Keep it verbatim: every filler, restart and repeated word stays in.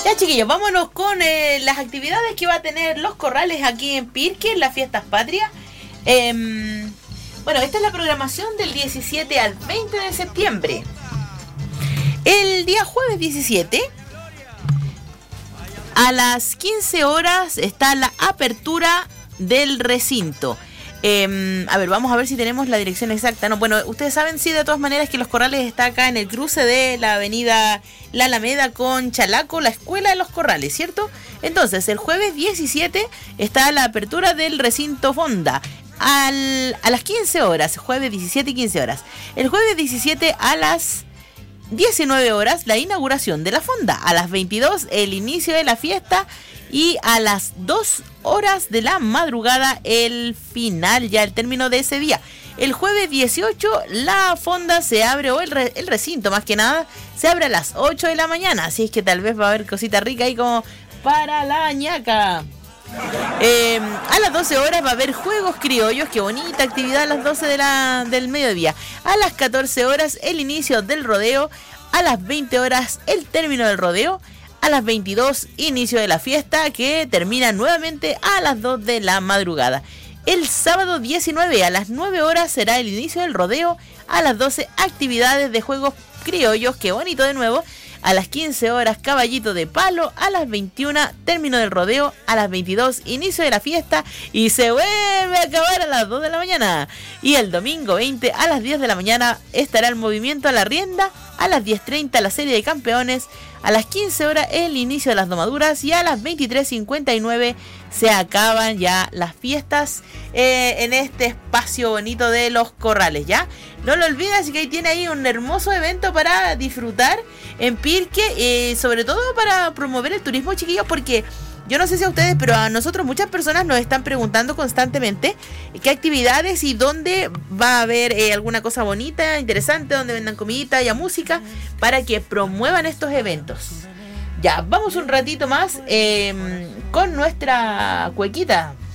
Ya, chiquillos, vámonos con eh, las actividades que va a tener Los Corrales aquí en Pirque, en las fiestas patrias. Eh, bueno, esta es la programación del diecisiete al veinte de septiembre. El día jueves diecisiete, a las quince horas, está la apertura del recinto. Eh, a ver, vamos a ver si tenemos la dirección exacta. No, bueno, ustedes saben, sí, de todas maneras, que Los Corrales está acá en el cruce de la avenida La Alameda con Chalaco, la escuela de Los Corrales, ¿cierto? Entonces, el jueves diecisiete está la apertura del recinto Fonda. Al, a las quince horas, jueves diecisiete y quince horas. El jueves diecisiete a las diecinueve horas, la inauguración de la Fonda. A las veintidós, el inicio de la fiesta. Y a las dos horas de la madrugada, el final, ya el término de ese día. El jueves dieciocho, la Fonda se abre, o el, re, el recinto más que nada, se abre a las ocho de la mañana. Así es que tal vez va a haber cosita rica ahí como para la ñaca. Eh, a las doce horas va a haber juegos criollos. Qué bonita actividad a las doce de la, del mediodía. A las catorce horas, el inicio del rodeo. A las veinte horas, el término del rodeo. A las veintidós, inicio de la fiesta, que termina nuevamente a las dos de la madrugada. El sábado diecinueve, a las nueve horas, será el inicio del rodeo. A las doce, actividades de juegos criollos. Qué bonito de nuevo. A las quince horas, caballito de palo. A las veintiuna, término del rodeo. A las veintidós, inicio de la fiesta. Y se vuelve a acabar a las dos de la mañana. Y el domingo veinte, a las diez de la mañana, estará el movimiento a la rienda. A las diez treinta, la serie de campeones. A las quince horas, el inicio de las domaduras. Y a las veintitrés cincuenta y nueve se acaban ya las fiestas eh, en este espacio bonito de Los Corrales, ¿ya? No lo olvides, así que ahí tiene ahí un hermoso evento para disfrutar en Pirque, eh, sobre todo para promover el turismo, chiquillos, porque yo no sé si a ustedes, pero a nosotros muchas personas nos están preguntando constantemente qué actividades y dónde va a haber eh, alguna cosa bonita, interesante, donde vendan comidita y a música, para que promuevan estos eventos. Ya, vamos un ratito más eh, con nuestra cuequita.